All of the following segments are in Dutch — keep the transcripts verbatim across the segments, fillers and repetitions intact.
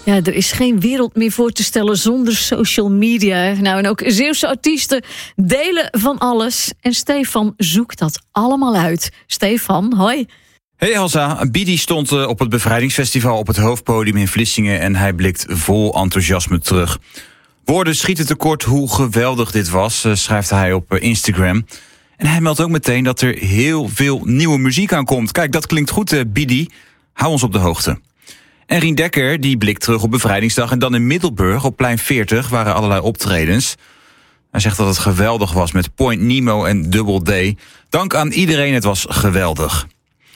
Ja, er is geen wereld meer voor te stellen zonder social media. Nou, en ook Zeeuwse artiesten delen van alles. En Stefan zoekt dat allemaal uit. Stefan, hoi. Hey Elsa, Bidi stond op het Bevrijdingsfestival op het hoofdpodium in Vlissingen en hij blikt vol enthousiasme terug. Woorden schieten tekort hoe geweldig dit was, schrijft hij op Instagram. En hij meldt ook meteen dat er heel veel nieuwe muziek aankomt. Kijk, dat klinkt goed, Bidi. Hou ons op de hoogte. En Rien Dekker die blikt terug op Bevrijdingsdag en dan in Middelburg op plein veertig waren allerlei optredens. Hij zegt dat het geweldig was met Point Nemo en Double D. Dank aan iedereen, het was geweldig.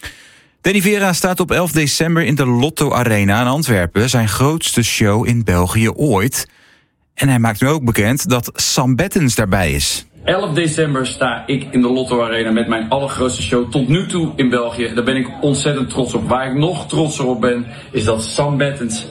Danny Vera staat op elf december in de Lotto Arena in Antwerpen, zijn grootste show in België ooit. En hij maakt nu ook bekend dat Sam Bettens daarbij is. elf december sta ik in de Lotto Arena met mijn allergrootste show tot nu toe in België. Daar ben ik ontzettend trots op. Waar ik nog trotser op ben, is dat Sam Bettens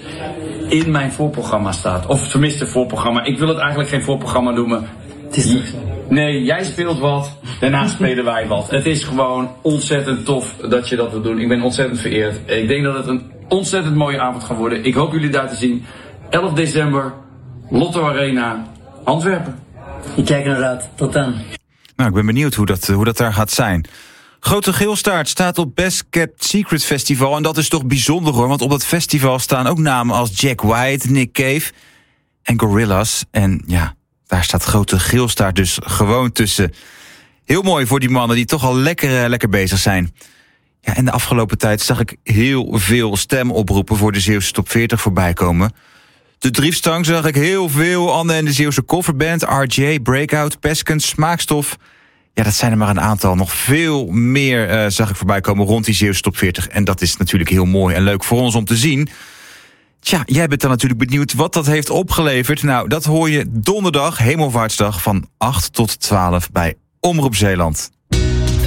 in mijn voorprogramma staat. Of tenminste voorprogramma. Ik wil het eigenlijk geen voorprogramma noemen. Het is toch zo? Nee, jij speelt wat, daarna spelen wij wat. Het is gewoon ontzettend tof dat je dat wilt doen. Ik ben ontzettend vereerd. Ik denk dat het een ontzettend mooie avond gaat worden. Ik hoop jullie daar te zien. elf december, Lotto Arena, Antwerpen. Ik kijk er naar uit. Tot dan. Nou, ik ben benieuwd hoe dat, hoe dat daar gaat zijn. Grote Geelstaart staat op Best Kept Secret Festival. En dat is toch bijzonder hoor, want op dat festival staan ook namen als Jack White, Nick Cave en Gorillaz. En ja, daar staat Grote Geelstaart dus gewoon tussen. Heel mooi voor die mannen die toch al lekker, lekker bezig zijn. Ja, en de afgelopen tijd zag ik heel veel stemoproepen voor de Zeeuwse Top veertig voorbij komen. De Driefstang zag ik heel veel. Anne en de Zeeuwse Coverband, R J, Breakout, Peskens, Smaakstof. Ja, dat zijn er maar een aantal. Nog veel meer uh, zag ik voorbij komen rond die Zeeuwse Top veertig. En dat is natuurlijk heel mooi en leuk voor ons om te zien. Tja, jij bent dan natuurlijk benieuwd wat dat heeft opgeleverd. Nou, dat hoor je donderdag, Hemelvaartsdag, van acht tot twaalf bij Omroep Zeeland.